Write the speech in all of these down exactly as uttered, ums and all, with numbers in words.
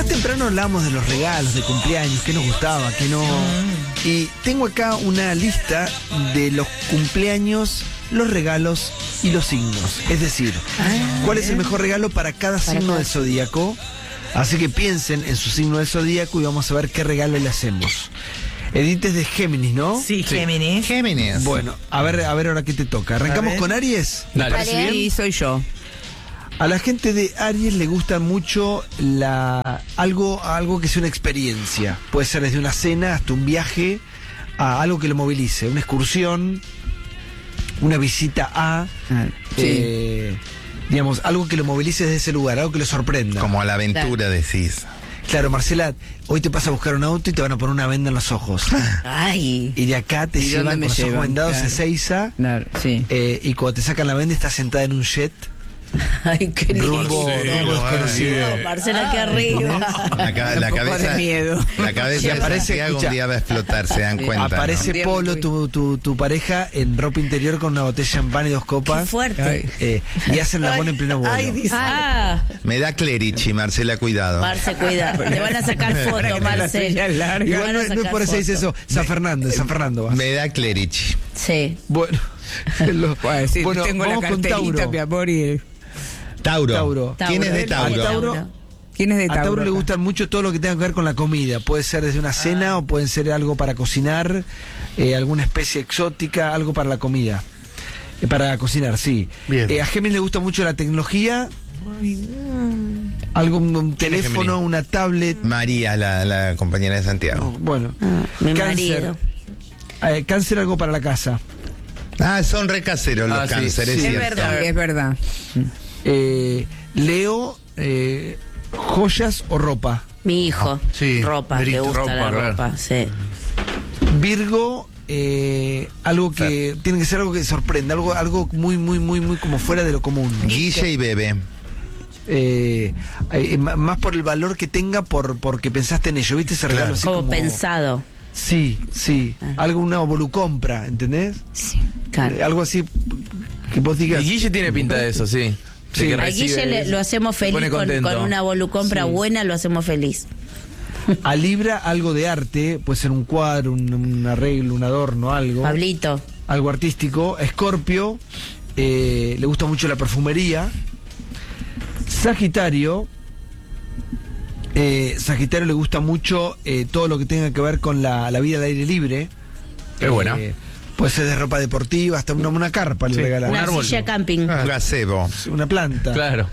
Más temprano hablábamos de los regalos, de cumpleaños, qué nos gustaba, qué no. Y tengo acá una lista de los cumpleaños, los regalos y los signos. Es decir, cuál es el mejor regalo para cada Para signo cada- del zodíaco. Así que piensen en su signo del zodíaco y vamos a ver qué regalo le hacemos. Edith es de Géminis, ¿no? Sí, Géminis. Géminis. Bueno, a ver, a ver ahora qué te toca. ¿Arrancamos ver. con Aries? ¿Te Dale. parece bien? Sí, soy yo. A la gente de Aries le gusta mucho la algo, algo que sea una experiencia. Puede ser desde una cena hasta un viaje a algo que lo movilice. Una excursión, una visita a... eh, digamos, algo que lo movilice desde ese lugar, algo que lo sorprenda. Como a la aventura, decís. Claro, Marcela, hoy te vas a buscar un auto y te van a poner una venda en los ojos. Ay. Y de acá te ¿Y dónde llevan me con los ojos llevan? vendados Claro. a Ezeiza. Claro, sí. eh, y cuando te sacan la venda estás sentada en un jet Ay, qué rumbo, lindo. rumbo desconocido. Marcela, qué arriba. La, ca- la Un poco cabeza, de miedo. la cabeza Sí, de aparece, Santiago escucha. un día va a explotar, se dan Sí. cuenta. Aparece Un día Polo, me tu, tu, tu pareja, en ropa interior con una botella de champán y dos Qué copas. fuerte. Ay. eh, y hacen la buena en pleno vuelo. Ay, dice. Ah, ¿No? Me da clerici, Marcela, cuidado. Marce, cuida. Te van a sacar foto, La Marce. señal Te larga. Igual van no, a no sacar es por eso dice foto. eso. San Fernando, en San Fernando vas. Me da clerici. Sí. Bueno, lo- Bueno, sí, bueno, tengo la vamos con carterita, Tauro. mi amor, y... Tauro. Tauro. ¿Quién es de Tauro. Tauro? Tauro. ¿Quién es de A Tauro? Tauro le acá? gustan mucho todo lo que tenga que ver con la comida. Puede ser desde una cena o pueden ser algo para cocinar, eh, alguna especie exótica, algo para la comida. Eh, para cocinar, sí. Bien. Eh, a Géminis le gusta mucho la tecnología. Algo, un, un ¿Quién es teléfono, Géminis? una tablet. María, la, la compañera de Santiago. Bueno. Ah, mi Cáncer. marido. Eh, cáncer, algo para la casa. Ah, son re caseros los Ah, sí. cánceres, Sí. es Es cierto. verdad, es verdad. Eh, Leo, eh, joyas o ropa. Mi hijo. Sí, Ropa. Berito, Le gusta ropa, la claro. ropa. Sí. Virgo, eh, algo que tiene que ser algo que sorprenda, algo, algo muy, muy, muy, muy como fuera de lo común. Guille y Bebe. Eh, eh, m- más por el valor que tenga, por porque pensaste en ello, ¿viste? Ese regalo Claro. así Como como pensado. Sí, sí. Algo, una volucompra, ¿entendés? Sí. Claro. Eh, algo así que vos digas. Y Guille tiene pinta de eso, sí. Sí. De que A recibe Guille le- eso. lo hacemos Se feliz pone con, contento. con una volucompra Sí. buena, lo hacemos feliz. A Libra, algo de arte, puede ser un cuadro, un, un arreglo, un adorno, algo. Pablito. Algo artístico. Escorpio, eh, le gusta mucho la perfumería. Sagitario, eh, Sagitario le gusta mucho eh, todo lo que tenga que ver con la, la vida al aire libre. Qué buena. Puede ser de ropa deportiva, hasta una, una carpa le Sí. regalan. Una árbol. silla camping. Un gazebo. Una planta. Claro.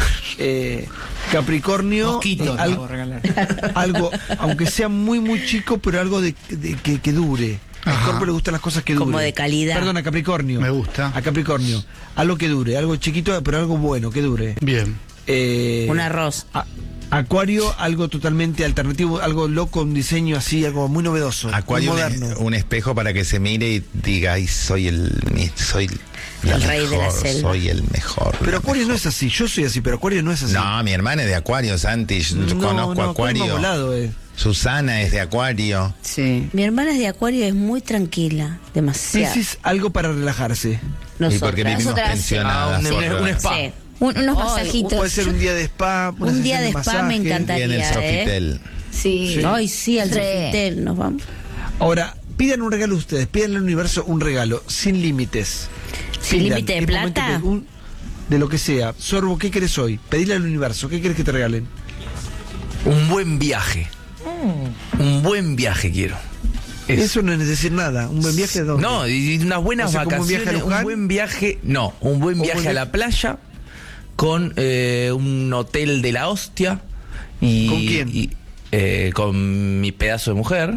Eh, Capricornio, Mosquito, eh, te al- hago regalar. algo, aunque sea muy muy chico, pero algo de, de- que, que dure. A Ajá. Scorpio le gustan las cosas que duren. Como de calidad. Perdón, a Capricornio. Me gusta. A Capricornio. Algo que dure, algo chiquito, pero algo bueno, que dure. Bien. Eh, Un arroz. a- Acuario, algo totalmente alternativo, algo loco, un diseño así, algo muy novedoso, Acuario, muy un, moderno. un espejo para que se mire y diga, ay, soy el, mi- soy la El rey de la mejor, selva. soy el mejor. Pero la Acuario no mejor. es así, yo soy así, pero Acuario no es así. No, mi hermana es de Acuario, Santi. Yo No, conozco no, Acuario. Acuario volado, eh. Susana es de Acuario. Sí. Mi hermana es de Acuario y es muy tranquila. Demasiado. Piscis, algo para relajarse. Y porque Nosotras. vivimos Nosotras, pensionadas. sí. Ah, un- por- un spa. Sí. Un- unos Ay, masajitos. Puede ser un día de spa, una Un día sesión de spa me masaje. encanta. Y en el Estaría, ¿eh? Sofitel. Sí. Ay, sí, al Sí. Sofitel nos vamos. Ahora, pidan un regalo ustedes, pidan al universo un regalo, sin límites. ¿Sin Pidan, límite de es momento plata? que un- de lo que sea. Sorbo, ¿qué querés hoy? Pedile al universo, ¿qué querés que te regalen? Un buen viaje. Un buen viaje quiero. Eso. Eso no es decir nada. ¿Un buen viaje de dónde? No, y y unas buenas O sea, como un vacaciones. viaje a Un, Luján. buen viaje. No, un buen Un viaje buen a viaje- la playa con eh, un hotel de la hostia. Y, ¿Con quién? y, eh, con mi pedazo de mujer.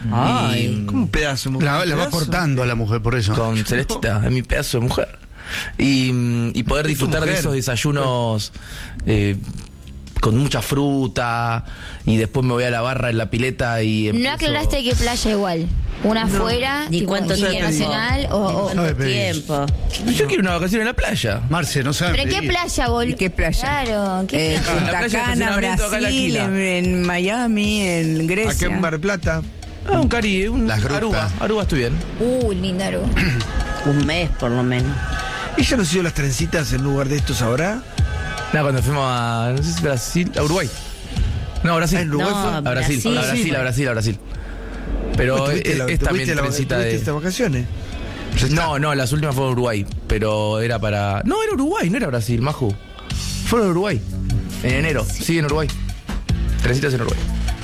Ay. Como un pedazo. un La, la va pedazo. cortando a la mujer por eso. Con Celestita, es mi pedazo de mujer. Y, mm, y poder Es tu disfrutar de mujer. esos desayunos eh, con mucha fruta. Y después me voy a la barra en la pileta y No empiezo- aclaraste qué playa igual. Una afuera, ¿Y tipo cuánto internacional tiempo? o, o- ¿Cuánto No, pero- tiempo? Yo quiero una vacación en la playa. Marce, no sabe. ¿Pero en qué playa, boludo? ¿Y qué playa? Claro, ¿qué Eh, playa? la Punta playa de Cana, estacionamiento acá en la Brasil, esquina. en, en Miami, en Acá Grecia. en Mar del Plata. Ah, un cari, un Las grutas. Aruba. Aruba estoy bien. Uh, linda Aruba. Un mes por lo menos. ¿Ella no siguió las trencitas en lugar de estos ahora? No, cuando fuimos a, no sé si Brasil, a Uruguay. No, Brasil. Ah, en Uruguay No, fue. A Brasil, Brasil. a Brasil, a Brasil, a Brasil. Pero Vos es, tuviste la- es también tuviste la- trencita tuviste de... estas vacaciones. No, no, las últimas fueron Uruguay, pero era para... No, era Uruguay, no era Brasil, Maju. Fueron a Uruguay, en enero, sí, en Uruguay. Trencitas en Uruguay.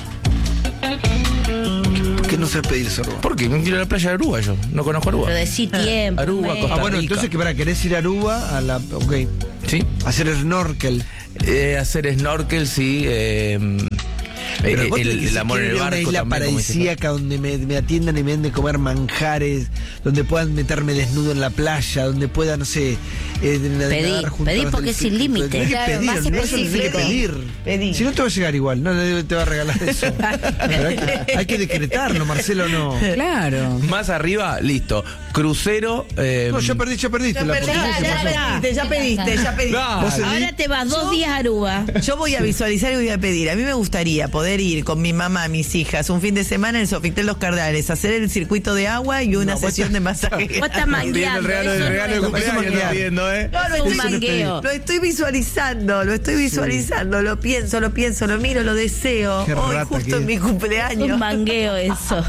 ¿Por qué no sé pedir sorbo? ¿Por qué? No quiero ir a la playa de Aruba yo, no conozco Aruba. Pero decí tiempo. Aruba, mes. Costa Ah, bueno, Rica. entonces que para querés ir a Aruba a la. Ok. Sí, Hacer snorkel. eh, hacer snorkel, sí. Eh, Pero eh, vos el, tenés que el si amor en quiero el ir a barco una isla también, como dice paradisíaca donde me, me atiendan y me den de comer manjares, donde puedan meterme desnudo en la playa, donde pueda, no sé, eh, Pedí, nadar junto pedí a los porque es delfines. sin límite. Tenés que Claro, pedir, más al universo tenés que específico. pedir. Pedí. Si no te va a llegar igual, no nadie te va a regalar eso. Pero hay, que, hay que decretarlo, Marcelo, no. Claro. Más arriba, listo. Crucero. Eh, No, ya perdí, ya perdiste. Ya la perdiste, oportunidad se ya pasó. pediste, ya pediste, ya pediste. No. Vos Ahora te vas dos Yo- días a Aruba. Yo voy a visualizar y voy a pedir. A mí me gustaría poder ir con mi mamá, mis hijas, un fin de semana en el Sofitel Los Cardales, hacer el circuito de agua y una No, vos sesión estás- de masaje. Vos estás mangueando. el regalo, eso el no regalo de es- cumpleaños eso está es viendo, ¿eh? No, lo Es un estoy, mangueo. lo estoy visualizando, lo estoy visualizando, lo pienso, lo pienso, lo miro, lo deseo. Qué Hoy rata justo que en es. mi Es cumpleaños. un mangueo eso.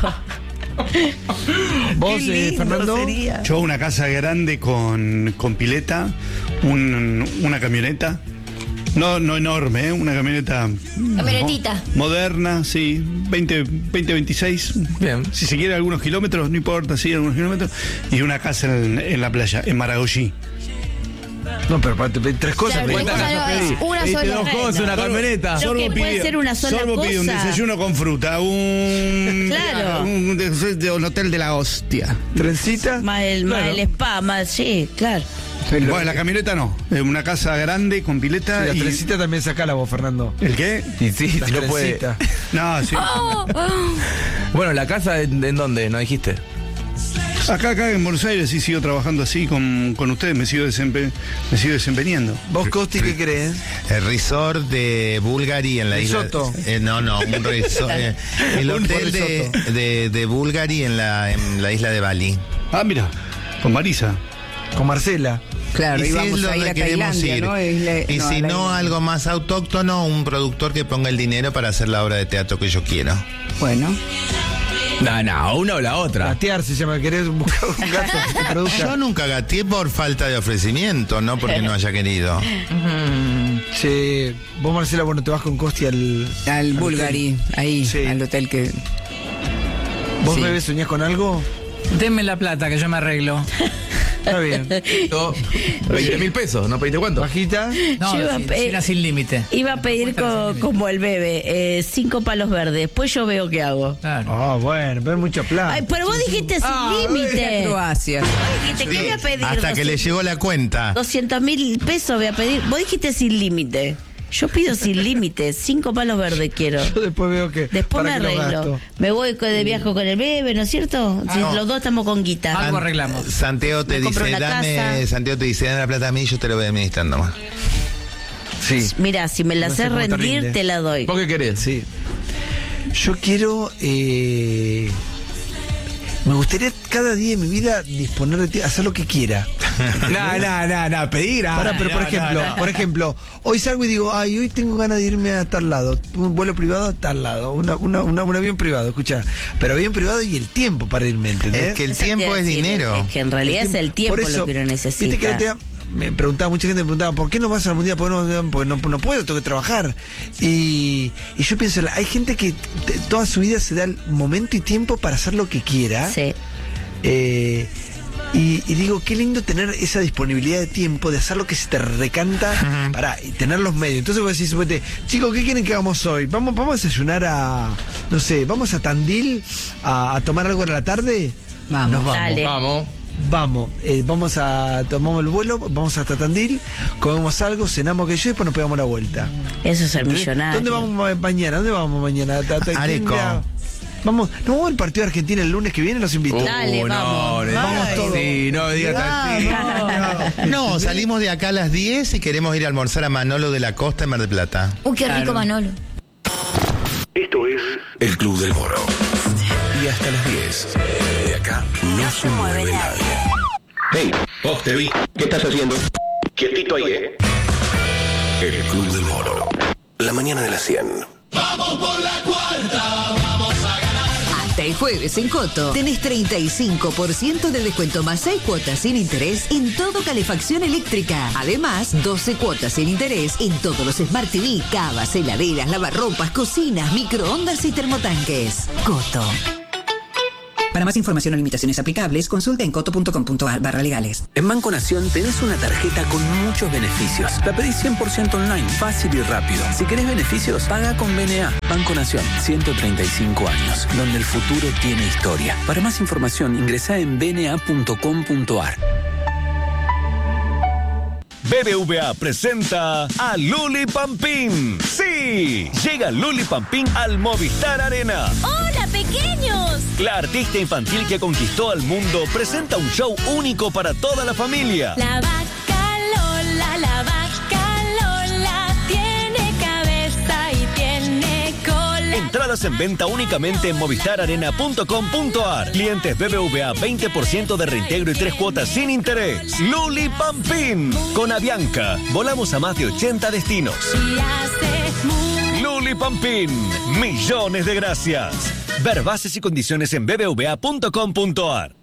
Vos, Qué eh, lindo Fernando. sería. Yo una casa grande con, con pileta, un- una camioneta, no, no enorme, ¿eh? Una camioneta Camionetita. mo- moderna, sí, veinte, veinte, veintiséis. Bien. Si se quiere algunos kilómetros, no importa, sí, algunos kilómetros. Y una casa en, en la playa, en Maragogi. No, pero para te pedí tres cosas. Claro, pedí. tres cosas no, es una Pediste sola. dos cosas, una camioneta. Pero que puede ser una sola Sorbo pide un cosa. desayuno con fruta, un, Claro. un, de- de- un hotel de la hostia. Trencita. Más el, más Claro. el spa, más, sí, claro. Bueno, la camioneta no, es una casa grande con pileta Sí, la y... trencita también sacala vos, Fernando. ¿El qué? Y sí, La si no puede. trencita. No, sí. Bueno, ¿la casa en, en dónde? ¿No dijiste? Acá, acá en Buenos Aires sí sigo trabajando así con, con ustedes, me sigo, desempe- me sigo desempeñando. ¿Vos, Costi, qué crees? El resort de Bulgari en la isla. Risotto. Eh, no, no, un resort. eh, el Un hotel de, risotto. de, de Bulgari en la, en la isla de Bali. Ah, mira, con Marisa. Con Marcela. Claro, y si es íbamos a ir donde a queremos Tailandia, ir. ¿no? Isla- y no, si a la no, isla. algo más autóctono, un productor que ponga el dinero para hacer la obra de teatro que yo quiero. Bueno, No, no, una o la otra. Gatear se llama. ¿Querés buscar un gato que te produzca? Yo nunca gateé por falta de ofrecimiento, no porque no haya querido. Che, vos, Marcela, bueno, te vas con Costi al. al Bulgari, ahí, Sí. al hotel que... ¿Vos, Sí. bebé, soñás con algo? Denme la plata que yo me arreglo. Está bien. veinte mil pesos, ¿no pediste cuánto? Bajita. No, Yo iba a si- pe- si era sin límite. Iba a pedir co- como el bebé, eh, cinco palos verdes. Después yo veo qué hago. Claro. Ah, bueno, pero es mucha plata. Ay, pero vos dijiste sin límite. Croacia. Vos dijiste que voy a pedir. Hasta que le llegó la cuenta. doscientos mil pesos voy a pedir. Vos dijiste sin límite. Yo pido sin límite. Cinco palos verdes quiero. Yo después veo que. Después me para qué lo arreglo. gasto. Me voy co- de viaje con el bebé, ¿no es cierto? Si no. los dos estamos con guita. Algo arreglamos. Santiago te Me compro dice, una dame, casa. Santiago te dice, dame la plata a mí y yo te lo voy administrando más. Sí. Mira, si me la No sé sé cómo te rendir, rinde. te la doy. ¿Vos qué querés? Sí. Yo quiero. eh, me gustaría cada día de mi vida disponer de ti, hacer lo que quiera. No, no, no, no, pedir. ah, Pará, pero por no, ejemplo, no, no. por ejemplo, hoy salgo y digo, ay, hoy tengo ganas de irme a tal lado, un vuelo privado a tal lado, una, una, una- un avión privado, escucha, pero avión privado y el tiempo para irme, ¿entendés? Es que el Eso te tiempo iba a es decir, dinero. Es que en realidad es el tiempo Por eso, lo que uno necesita. Viste que el otro día me preguntaba, mucha gente me preguntaba, ¿por qué no vas a la mundial? Porque no, porque no, no puedo, tengo que trabajar. Y, y yo pienso, hay gente que te- toda su vida se da el momento y tiempo para hacer lo que quiera. Sí. Eh, y, y digo, qué lindo tener esa disponibilidad de tiempo de hacer lo que se te recanta para y tener los medios. Entonces vos decís, suponete, chicos, ¿qué quieren que hagamos hoy? Vamos, vamos a desayunar a, no sé, vamos a Tandil a, a tomar algo en la tarde. Vamos. Nos vamos. Dale. Vamos. Vamos, eh, vamos a tomamos el vuelo, vamos hasta Tandil, comemos algo, cenamos que yo y después nos pegamos la vuelta. Eso es ser millonario. ¿Dónde vamos ma- mañana? ¿Dónde vamos mañana? Ta- ta- Areco. ¿quién- Vamos, ¿no vamos al partido de Argentina el lunes que viene? Los invito. Dale, Uh, no, vamos. no, Vamos Ay, todos. Sí, no digas así. No, salimos de acá a las diez y queremos ir a almorzar a Manolo de la Costa en Mar del Plata. Uy, qué rico, Claro. Manolo. Esto es El Club del Moro. Y hasta las diez. De acá no se mueve nadie. Hey, vos te vi. ¿Qué estás haciendo? Quietito ahí, ¿eh? El Club del Moro. La mañana de las cien. Vamos por la cuarta, vamos a ganar. Hasta el jueves en Coto tenés treinta y cinco por ciento de descuento más seis cuotas sin interés en todo calefacción eléctrica. Además, doce cuotas sin interés en todos los Smart T V, cavas, heladeras, lavarropas, cocinas, microondas y termotanques. Coto. Para más información o limitaciones aplicables, consulta en coto punto com punto ar barra legales. En Banco Nación tenés una tarjeta con muchos beneficios. La pedís cien por ciento online, fácil y rápido. Si querés beneficios, paga con B N A. Banco Nación, ciento treinta y cinco años, donde el futuro tiene historia. Para más información, ingresá en b n a punto com punto ar. B B V A presenta a Luli Pampín. ¡Sí! Llega Luli Pampín al Movistar Arena. ¡Hola, pequeños! La artista infantil que conquistó al mundo presenta un show único para toda la familia. La vaca Lola, la vaca Lola, tiene cabeza y tiene cola. Entradas en venta únicamente en movistar arena punto com punto ar. Clientes B B V A, veinte por ciento de reintegro y tres cuotas sin interés. Luli Pampín. Con Avianca, volamos a más de ochenta destinos. Luli Pampín. Millones de gracias. Ver bases y condiciones en b b v a punto com punto ar.